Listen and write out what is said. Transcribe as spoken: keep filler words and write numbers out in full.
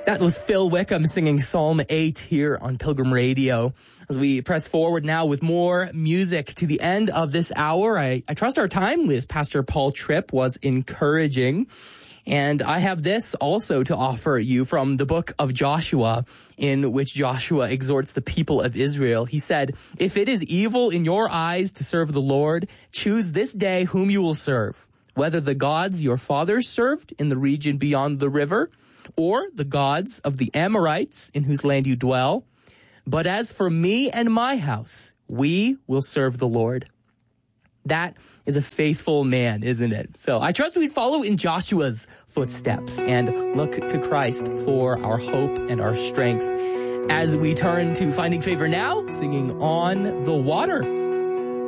That was Phil Wickham singing Psalm eight here on Pilgrim Radio. As we press forward now with more music to the end of this hour, I, I trust our time with Pastor Paul Tripp was encouraging. And I have this also to offer you from the book of Joshua, in which Joshua exhorts the people of Israel. He said, "If it is evil in your eyes to serve the Lord, choose this day whom you will serve, whether the gods your fathers served in the region beyond the river, or the gods of the Amorites in whose land you dwell. But as for me and my house, we will serve the Lord." That is a faithful man, isn't it? So I trust we'd follow in Joshua's footsteps and look to Christ for our hope and our strength as we turn to Finding Favor Now, singing On the Water.